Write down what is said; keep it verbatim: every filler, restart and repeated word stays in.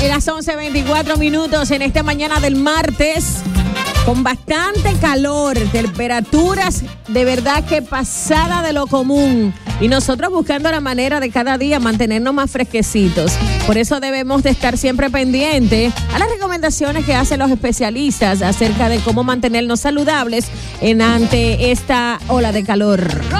En las once veinticuatro minutos en esta mañana del martes, con bastante calor, temperaturas de verdad que pasada de lo común. Y nosotros buscando la manera de cada día mantenernos más fresquecitos. Por eso debemos de estar siempre pendientes a las recomendaciones que hacen los especialistas acerca de cómo mantenernos saludables en ante esta ola de calor.